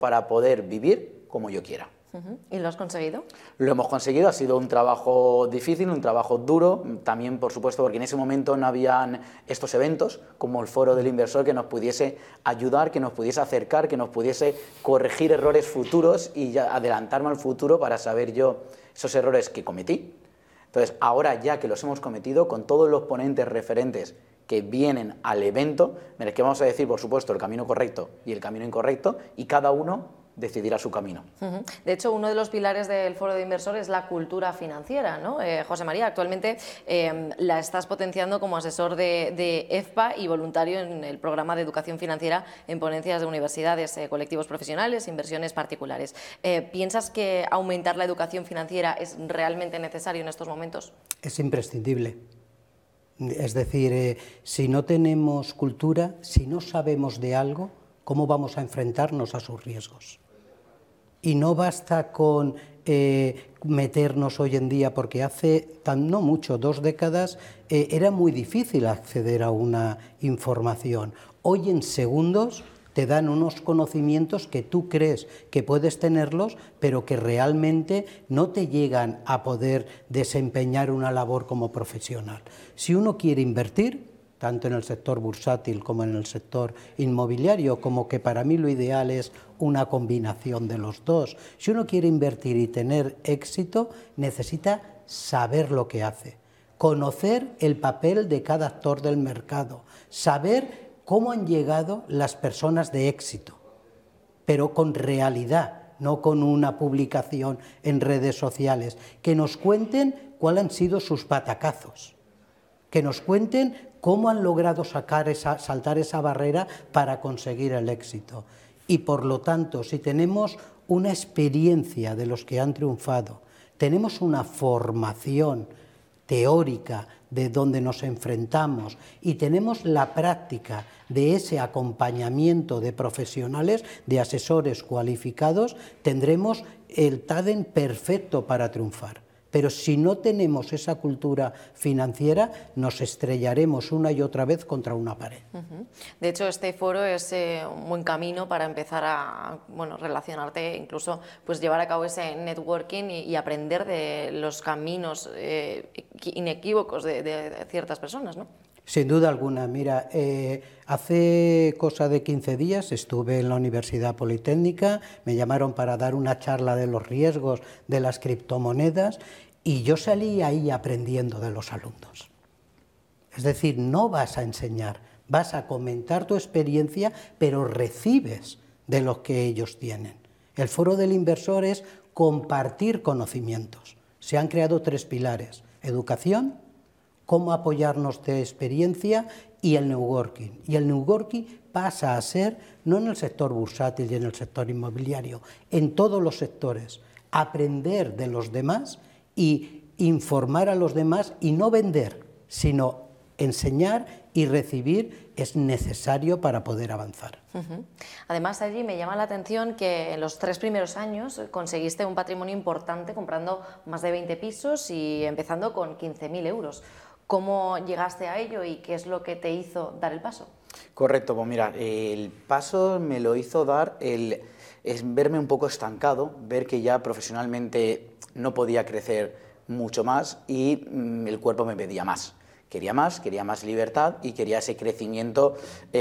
para poder vivir como yo quiera. ¿Y lo has conseguido? Lo hemos conseguido, ha sido un trabajo difícil, un trabajo duro, también por supuesto porque en ese momento no habían estos eventos como el Foro del Inversor que nos pudiese ayudar, que nos pudiese acercar, que nos pudiese corregir errores futuros y ya adelantarme al futuro para saber yo esos errores que cometí. Entonces, ahora ya que los hemos cometido, con todos los ponentes referentes que vienen al evento, en el que vamos a decir, por supuesto, el camino correcto y el camino incorrecto, y cada uno decidirá su camino. De hecho, uno de los pilares del Foro de Inversores es la cultura financiera, ¿no? José María, actualmente la estás potenciando como asesor de EFPA y voluntario en el programa de educación financiera en ponencias de universidades, colectivos profesionales, inversiones particulares. ¿Piensas que aumentar la educación financiera es realmente necesario en estos momentos? Es imprescindible. Es decir, si no tenemos cultura, si no sabemos de algo, ¿cómo vamos a enfrentarnos a sus riesgos? Y no basta con meternos hoy en día, porque hace no mucho, 2 décadas, era muy difícil acceder a una información. Hoy en segundos te dan unos conocimientos que tú crees que puedes tenerlos, pero que realmente no te llegan a poder desempeñar una labor como profesional. Si uno quiere invertir, tanto en el sector bursátil como en el sector inmobiliario, como que para mí lo ideal es una combinación de los dos. Si uno quiere invertir y tener éxito, necesita saber lo que hace, conocer el papel de cada actor del mercado, saber cómo han llegado las personas de éxito, pero con realidad, no con una publicación en redes sociales, que nos cuenten cuáles han sido sus patacazos, que nos cuenten cómo han logrado saltar esa barrera para conseguir el éxito. Y por lo tanto, si tenemos una experiencia de los que han triunfado, tenemos una formación teórica de donde nos enfrentamos y tenemos la práctica de ese acompañamiento de profesionales, de asesores cualificados, tendremos el tándem perfecto para triunfar. Pero si no tenemos esa cultura financiera, nos estrellaremos una y otra vez contra una pared. De hecho, este foro es un buen camino para empezar a relacionarte, incluso pues llevar a cabo ese networking y aprender de los caminos inequívocos de ciertas personas, ¿no? Sin duda alguna. Mira, hace cosa de 15 días estuve en la Universidad Politécnica, me llamaron para dar una charla de los riesgos de las criptomonedas y yo salí ahí aprendiendo de los alumnos. Es decir, no vas a enseñar, vas a comentar tu experiencia, pero recibes de lo que ellos tienen. El Foro del Inversor es compartir conocimientos. Se han creado 3 pilares: educación, cómo apoyarnos de experiencia y el networking. Y el networking pasa a ser, no en el sector bursátil y en el sector inmobiliario, en todos los sectores, aprender de los demás y informar a los demás y no vender, sino enseñar y recibir es necesario para poder avanzar. Además, allí me llama la atención que en los 3 primeros años conseguiste un patrimonio importante comprando más de 20 pisos y empezando con 15.000 euros. ¿Cómo llegaste a ello y qué es lo que te hizo dar el paso? Correcto, pues mira, el paso me lo hizo dar es verme un poco estancado, ver que ya profesionalmente no podía crecer mucho más y el cuerpo me pedía más. Quería más libertad y quería ese crecimiento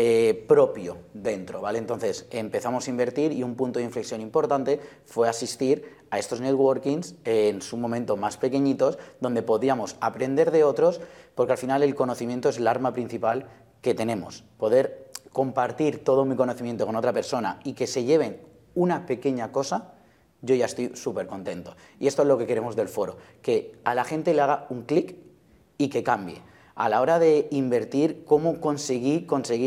propio dentro, ¿vale? Entonces empezamos a invertir y un punto de inflexión importante fue asistir a estos networkings en su momento más pequeñitos, donde podíamos aprender de otros, porque al final el conocimiento es el arma principal que tenemos. Poder compartir todo mi conocimiento con otra persona y que se lleven una pequeña cosa, yo ya estoy súper contento. Y esto es lo que queremos del foro, que a la gente le haga un clic y que cambie. A la hora de invertir, ¿cómo conseguir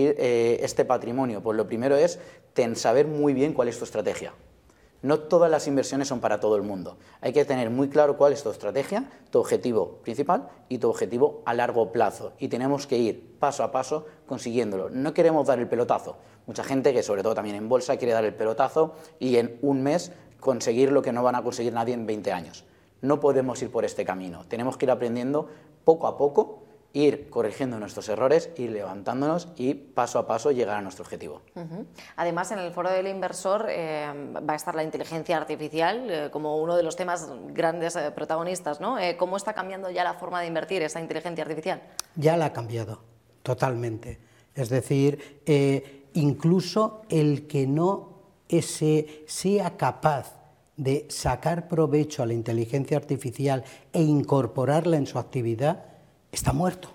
este patrimonio? Pues lo primero es saber muy bien cuál es tu estrategia. No todas las inversiones son para todo el mundo. Hay que tener muy claro cuál es tu estrategia, tu objetivo principal y tu objetivo a largo plazo. Y tenemos que ir paso a paso consiguiéndolo. No queremos dar el pelotazo. Mucha gente que, sobre todo también en bolsa, quiere dar el pelotazo y en un mes conseguir lo que no van a conseguir nadie en 20 años. No podemos ir por este camino. Tenemos que ir aprendiendo poco a poco ir corrigiendo nuestros errores, ir levantándonos y paso a paso llegar a nuestro objetivo. Además, en el Foro del Inversor va a estar la inteligencia artificial como uno de los temas grandes protagonistas, ¿no? ¿Cómo está cambiando ya la forma de invertir esa inteligencia artificial? Ya la ha cambiado, totalmente. Es decir, incluso el que no sea capaz de sacar provecho a la inteligencia artificial e incorporarla en su actividad, está muerto.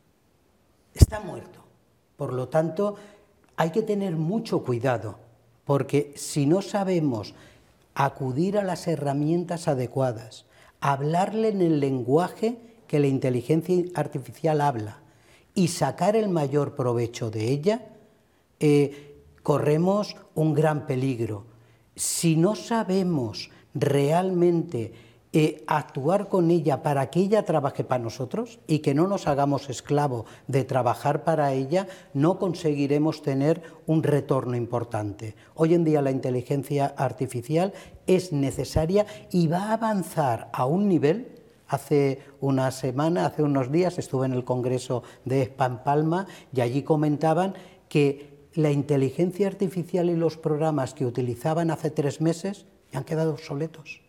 Está muerto. Por lo tanto, hay que tener mucho cuidado, porque si no sabemos acudir a las herramientas adecuadas, hablarle en el lenguaje que la inteligencia artificial habla y sacar el mayor provecho de ella, corremos un gran peligro. Si no sabemos realmente actuar con ella para que ella trabaje para nosotros y que no nos hagamos esclavos de trabajar para ella, no conseguiremos tener un retorno importante. Hoy en día la inteligencia artificial es necesaria y va a avanzar a un nivel. Hace una semana, hace unos días, estuve en el Congreso de EFPA en Palma y allí comentaban que la inteligencia artificial y los programas que utilizaban hace 3 meses ya han quedado obsoletos.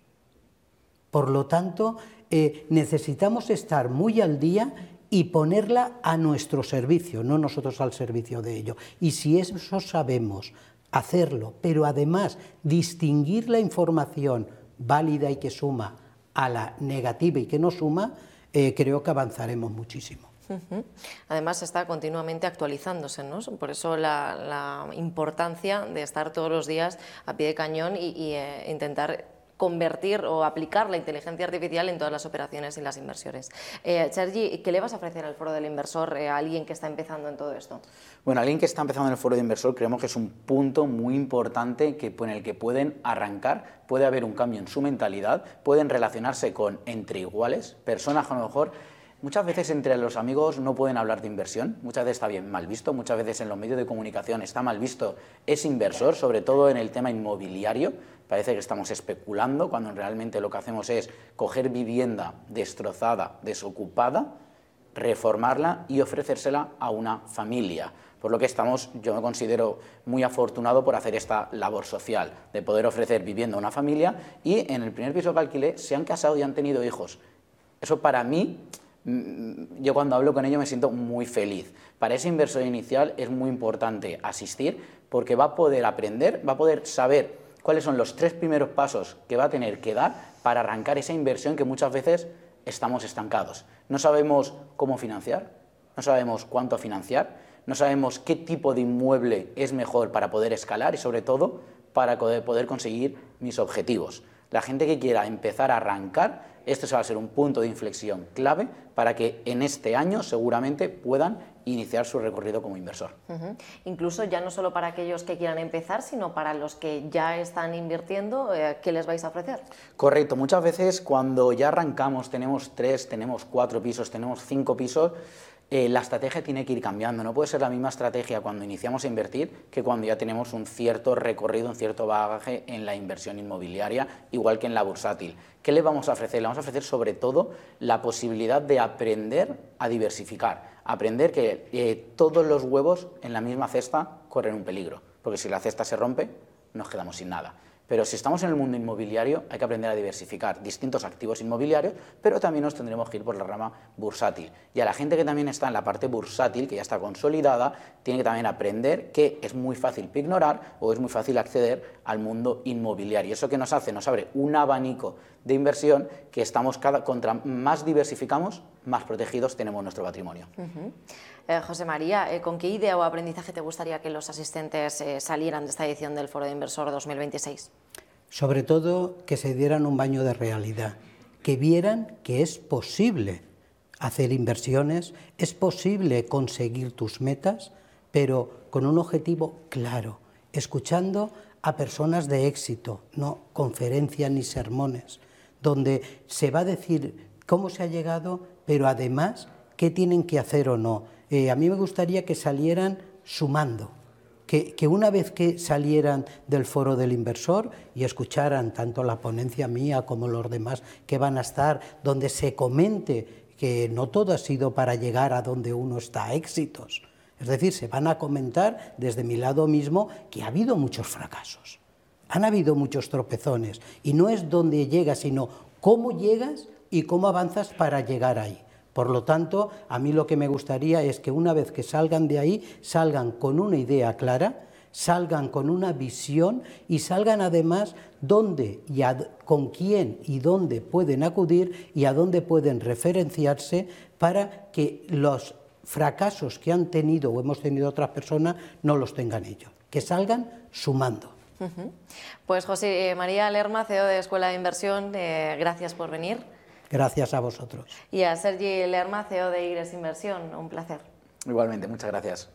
Por lo tanto, necesitamos estar muy al día y ponerla a nuestro servicio, no nosotros al servicio de ello. Y si eso sabemos hacerlo, pero además distinguir la información válida y que suma a la negativa y que no suma, creo que avanzaremos muchísimo. Además está continuamente actualizándose, ¿no? Por eso la importancia de estar todos los días a pie de cañón y intentar convertir o aplicar la inteligencia artificial en todas las operaciones y las inversiones. Sergi, ¿qué le vas a ofrecer al Foro del Inversor a alguien que está empezando en todo esto? Bueno, alguien que está empezando en el Foro de Inversor creemos que es un punto muy importante en el que pueden arrancar, puede haber un cambio en su mentalidad, pueden relacionarse con entre iguales, personas que a lo mejor muchas veces entre los amigos no pueden hablar de inversión, muchas veces está bien mal visto, muchas veces en los medios de comunicación está mal visto ese inversor, sobre todo en el tema inmobiliario. Parece que estamos especulando cuando realmente lo que hacemos es coger vivienda destrozada, desocupada, reformarla y ofrecérsela a una familia. Por lo que yo me considero muy afortunado por hacer esta labor social, de poder ofrecer vivienda a una familia y en el primer piso que alquilé se han casado y han tenido hijos. Eso para mí, yo cuando hablo con ellos me siento muy feliz. Para ese inversor inicial es muy importante asistir porque va a poder aprender, va a poder saber cuáles son los 3 primeros pasos que va a tener que dar para arrancar esa inversión que muchas veces estamos estancados. No sabemos cómo financiar, no sabemos cuánto financiar, no sabemos qué tipo de inmueble es mejor para poder escalar y sobre todo para poder conseguir mis objetivos. La gente que quiera empezar a arrancar, este va a ser un punto de inflexión clave para que en este año seguramente puedan iniciar su recorrido como inversor. Incluso ya no solo para aquellos que quieran empezar, sino para los que ya están invirtiendo, ¿qué les vais a ofrecer? Correcto, muchas veces cuando ya arrancamos, tenemos 3, tenemos 4 pisos, tenemos 5 pisos, la estrategia tiene que ir cambiando. No puede ser la misma estrategia cuando iniciamos a invertir que cuando ya tenemos un cierto recorrido, un cierto bagaje en la inversión inmobiliaria, igual que en la bursátil. ¿Qué le vamos a ofrecer? Le vamos a ofrecer sobre todo la posibilidad de aprender a diversificar, aprender que todos los huevos en la misma cesta corren un peligro, porque si la cesta se rompe nos quedamos sin nada. Pero si estamos en el mundo inmobiliario hay que aprender a diversificar distintos activos inmobiliarios, pero también nos tendremos que ir por la rama bursátil. Y a la gente que también está en la parte bursátil, que ya está consolidada, tiene que también aprender que es muy fácil ignorar o es muy fácil acceder al mundo inmobiliario. Eso que nos hace, nos abre un abanico de inversión que contra más diversificamos, más protegidos tenemos nuestro patrimonio. José María, ¿con qué idea o aprendizaje te gustaría que los asistentes salieran de esta edición del Foro de Inversor 2026? Sobre todo que se dieran un baño de realidad, que vieran que es posible hacer inversiones, es posible conseguir tus metas, pero con un objetivo claro, escuchando a personas de éxito, no conferencias ni sermones, donde se va a decir cómo se ha llegado, pero además qué tienen que hacer o no. A mí me gustaría que salieran sumando, que una vez que salieran del Foro del Inversor y escucharan tanto la ponencia mía como los demás que van a estar, donde se comente que no todo ha sido para llegar a donde uno está a éxitos. Es decir, se van a comentar desde mi lado mismo que ha habido muchos fracasos, han habido muchos tropezones, y no es dónde llegas, sino cómo llegas y cómo avanzas para llegar ahí. Por lo tanto, a mí lo que me gustaría es que una vez que salgan de ahí, salgan con una idea clara, salgan con una visión y salgan además dónde y con quién y dónde pueden acudir y a dónde pueden referenciarse para que los fracasos que han tenido o hemos tenido otras personas no los tengan ellos, que salgan sumando. Pues José María Lerma, CEO de Escuela de Inversión, gracias por venir. Gracias a vosotros. Y a Sergi Lerma, CEO de Igres Inversión, un placer. Igualmente, muchas gracias.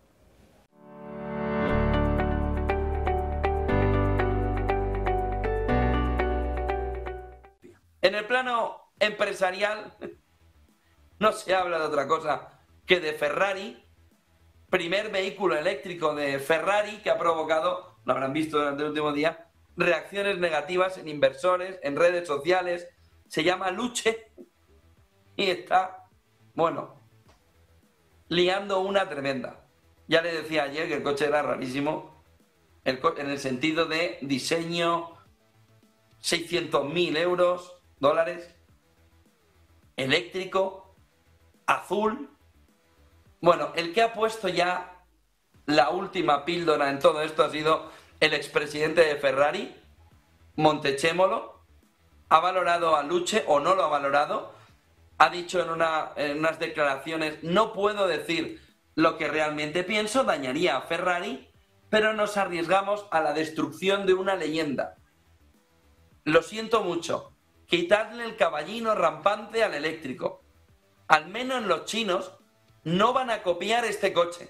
En el plano empresarial no se habla de otra cosa que de Ferrari, primer vehículo eléctrico de Ferrari que ha provocado, lo habrán visto durante el último día, reacciones negativas en inversores, en redes sociales. Se llama Luce y está, bueno, liando una tremenda. Ya le decía ayer que el coche era rarísimo, en el sentido de diseño, 600.000 euros, dólares, eléctrico, azul. Bueno, el que ha puesto ya la última píldora en todo esto ha sido el expresidente de Ferrari, Montechémolo. Ha valorado a Luce, o no lo ha valorado, ha dicho en unas declaraciones: no puedo decir lo que realmente pienso, dañaría a Ferrari, pero nos arriesgamos a la destrucción de una leyenda. Lo siento mucho, quitadle el caballino rampante al eléctrico. Al menos los chinos no van a copiar este coche.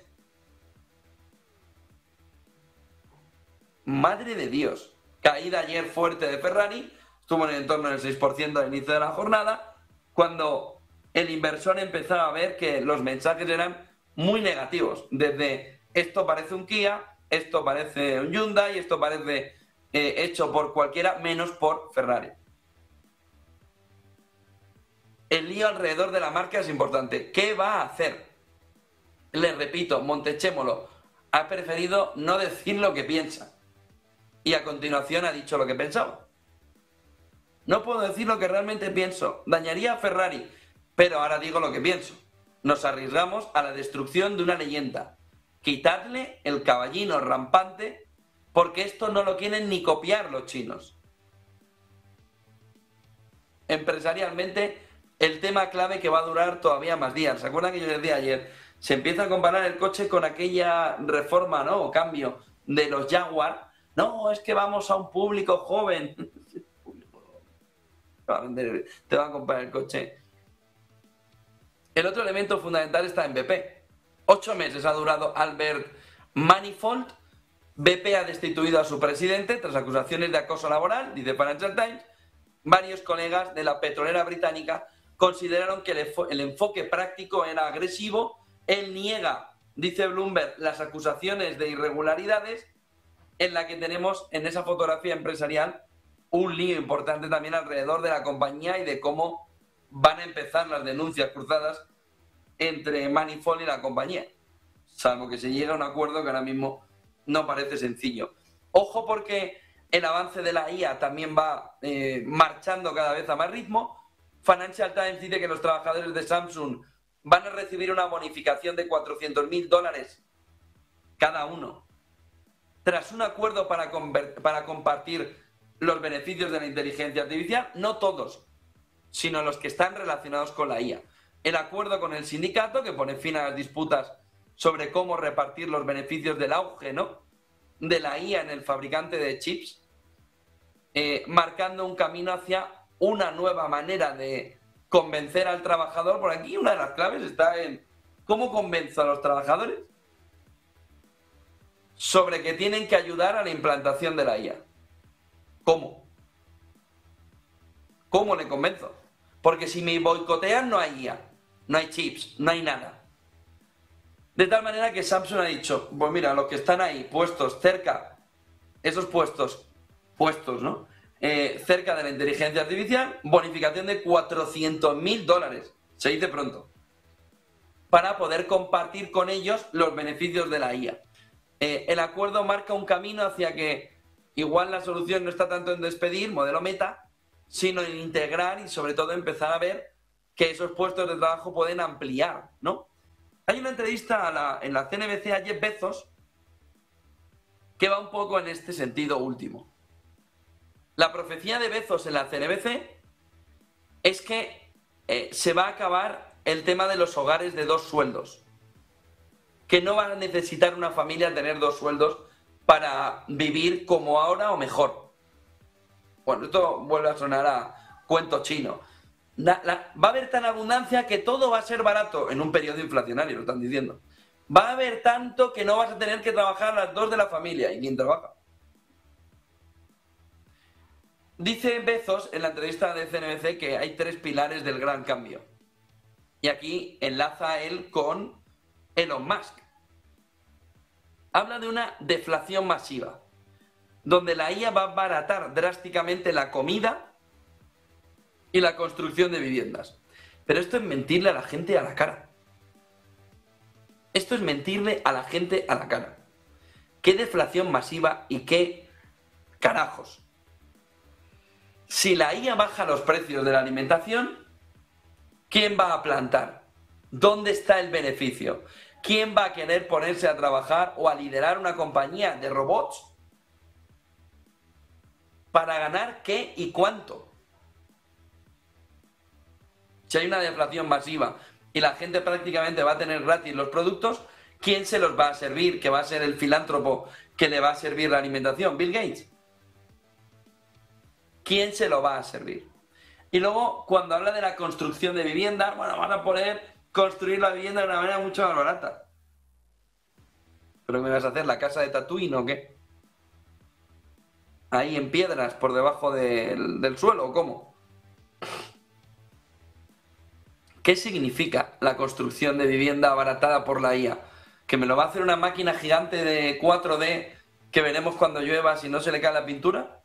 Madre de Dios. Caída ayer fuerte de Ferrari, estuvo en el entorno del 6% al inicio de la jornada, cuando el inversor empezaba a ver que los mensajes eran muy negativos. Desde esto parece un Kia, esto parece un Hyundai, esto parece hecho por cualquiera menos por Ferrari. El lío alrededor de la marca es importante. ¿Qué va a hacer? Les repito, Montechémolo ha preferido no decir lo que piensa. Y a continuación ha dicho lo que pensaba. No puedo decir lo que realmente pienso. Dañaría a Ferrari. Pero ahora digo lo que pienso. Nos arriesgamos a la destrucción de una leyenda. Quitadle el caballino rampante, porque esto no lo quieren ni copiar los chinos. Empresarialmente, el tema clave que va a durar todavía más días. ¿Se acuerdan que yo les decía ayer? Se empieza a comparar el coche con aquella reforma, ¿no? O cambio de los Jaguar. No, es que vamos a un público joven. Te van a comprar el coche. El otro elemento fundamental está en BP. 8 meses ha durado Albert Manifold. BP ha destituido a su presidente tras acusaciones de acoso laboral, dice Financial Times. Varios colegas de la petrolera británica consideraron que el enfoque práctico era agresivo. Él niega, dice Bloomberg, las acusaciones de irregularidades, en la que tenemos en esa fotografía empresarial un lío importante también alrededor de la compañía y de cómo van a empezar las denuncias cruzadas entre Manifold y la compañía, salvo que se llegue a un acuerdo que ahora mismo no parece sencillo. Ojo, porque el avance de la IA también va marchando cada vez a más ritmo. Financial Times dice que los trabajadores de Samsung van a recibir una bonificación de $400.000 cada uno, tras un acuerdo para compartir los beneficios de la inteligencia artificial. No todos, sino los que están relacionados con la IA. El acuerdo con el sindicato, que pone fin a las disputas sobre cómo repartir los beneficios del auge, ¿no?, de la IA en el fabricante de chips, marcando un camino hacia una nueva manera de convencer al trabajador. Por aquí una de las claves está en cómo convenzo a los trabajadores sobre que tienen que ayudar a la implantación de la IA. ¿Cómo? ¿Cómo le convenzo? Porque si me boicotean no hay IA, no hay chips, no hay nada. De tal manera que Samsung ha dicho, pues mira, los que están ahí puestos cerca, esos puestos, ¿no?, cerca de la inteligencia artificial, bonificación de $400.000. se dice pronto, para poder compartir con ellos los beneficios de la IA. El acuerdo marca un camino hacia que igual la solución no está tanto en despedir, modelo meta, sino en integrar y sobre todo empezar a ver que esos puestos de trabajo pueden ampliar, ¿no? Hay una entrevista en la CNBC a Jeff Bezos que va un poco en este sentido último. La profecía de Bezos en la CNBC es que se va a acabar el tema de los hogares de 2 sueldos. Que no van a necesitar una familia tener 2 sueldos para vivir como ahora o mejor. Bueno, esto vuelve a sonar a cuento chino. Va a haber tan abundancia que todo va a ser barato en un periodo inflacionario, lo están diciendo. Va a haber tanto que no vas a tener que trabajar las 2 de la familia. ¿Y quién trabaja? Dice Bezos en la entrevista de CNBC que hay 3 pilares del gran cambio. Y aquí enlaza él con Elon Musk. Habla de una deflación masiva, donde la IA va a abaratar drásticamente la comida y la construcción de viviendas. Pero esto es mentirle a la gente a la cara. Esto es mentirle a la gente a la cara. ¿Qué deflación masiva y qué carajos? Si la IA baja los precios de la alimentación, ¿quién va a plantar? ¿Dónde está el beneficio? ¿Quién va a querer ponerse a trabajar o a liderar una compañía de robots para ganar qué y cuánto? Si hay una deflación masiva y la gente prácticamente va a tener gratis los productos, ¿quién se los va a servir? ¿Que va a ser el filántropo que le va a servir la alimentación? ¿Bill Gates? ¿Quién se lo va a servir? Y luego, cuando habla de la construcción de viviendas, bueno, van a poder construir la vivienda de una manera mucho más barata. ¿Pero qué me vas a hacer? ¿La casa de Tatooine o qué? Ahí en piedras, por debajo del suelo, ¿o cómo? ¿Qué significa la construcción de vivienda abaratada por la IA? ¿Que me lo va a hacer una máquina gigante de 4D que veremos cuando llueva si no se le cae la pintura?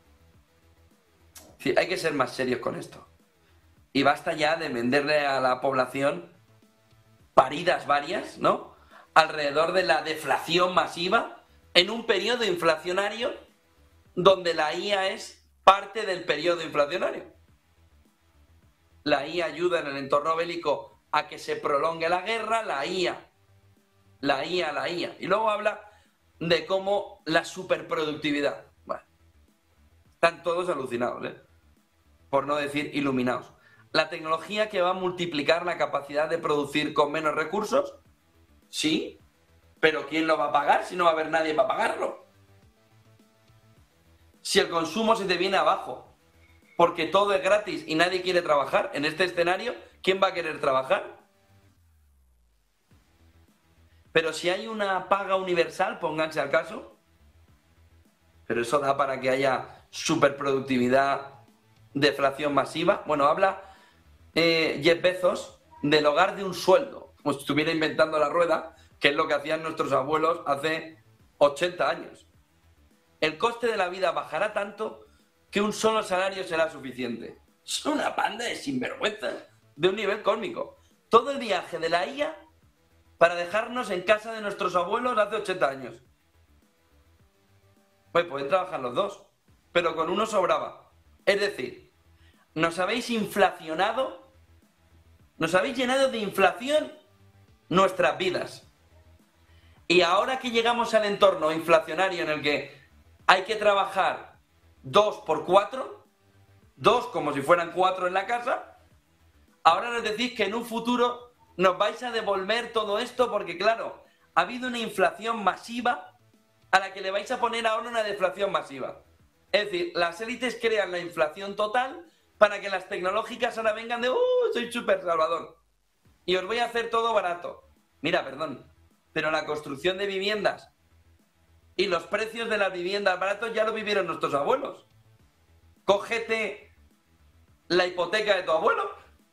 Sí, hay que ser más serios con esto. Y basta ya de venderle a la población paridas varias, ¿no? Alrededor de la deflación masiva en un periodo inflacionario donde la IA es parte del periodo inflacionario. La IA ayuda en el entorno bélico a que se prolongue la guerra, la IA. Y luego habla de cómo la superproductividad. Bueno, están todos alucinados, ¿eh? Por no decir iluminados. La tecnología que va a multiplicar la capacidad de producir con menos recursos, sí, pero ¿quién lo va a pagar si no va a haber nadie para pagarlo? Si el consumo se te viene abajo, porque todo es gratis y nadie quiere trabajar, en este escenario, ¿quién va a querer trabajar? Pero si hay una paga universal, pónganse al caso. Pero eso da para que haya superproductividad, deflación masiva. Bueno, habla Jeff Bezos del hogar de un sueldo, como si estuviera inventando la rueda, que es lo que hacían nuestros abuelos hace 80 años. El coste de la vida bajará tanto que un solo salario será suficiente. Es una banda de sinvergüenzas de un nivel cósmico. Todo el viaje de la IA para dejarnos en casa de nuestros abuelos hace 80 años. Pues pueden trabajar los 2, pero con uno sobraba. Es decir, nos habéis inflacionado, nos habéis llenado de inflación nuestras vidas. Y ahora que llegamos al entorno inflacionario en el que hay que trabajar 2 por 4, 2 como si fueran 4 en la casa, ahora nos decís que en un futuro nos vais a devolver todo esto porque, claro, ha habido una inflación masiva a la que le vais a poner ahora una deflación masiva. Es decir, las élites crean la inflación total para que las tecnológicas ahora vengan de soy súper salvador y os voy a hacer todo barato. Mira, perdón, pero la construcción de viviendas y los precios de las viviendas baratos ya lo vivieron nuestros abuelos. Cógete la hipoteca de tu abuelo.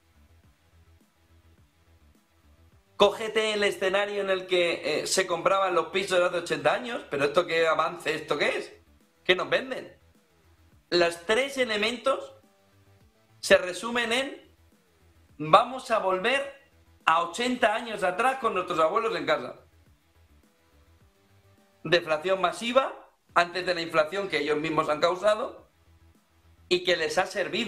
Cógete el escenario en el que se compraban los pisos de hace 80 años. Pero esto qué avance, ¿esto qué es? ¿Qué nos venden? Los 3 elementos se resumen en vamos a volver a 80 años atrás con nuestros abuelos en casa. Deflación masiva antes de la inflación que ellos mismos han causado y que les ha servido